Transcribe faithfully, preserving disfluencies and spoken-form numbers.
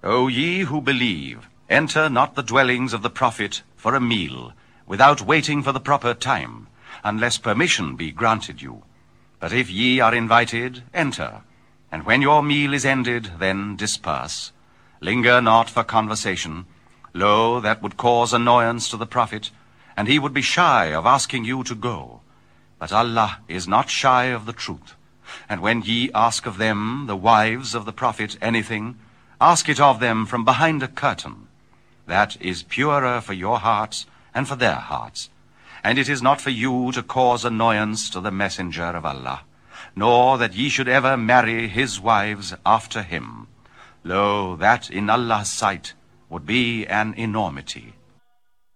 O ye who believe, enter not the dwellings of the prophet for a meal, without waiting for the proper time, unless permission be granted you. But if ye are invited, enter, and when your meal is ended, then disperse. Linger not for conversation. Lo, that would cause annoyance to the prophet, and he would be shy of asking you to go. But Allah is not shy of the truth. And when ye ask of them, the wives of the prophet, anything, ask it of them from behind a curtain. That is purer for your hearts and for their hearts. And it is not for you to cause annoyance to the messenger of Allah, nor that ye should ever marry his wives after him. Lo, that in Allah's sight would be an enormity.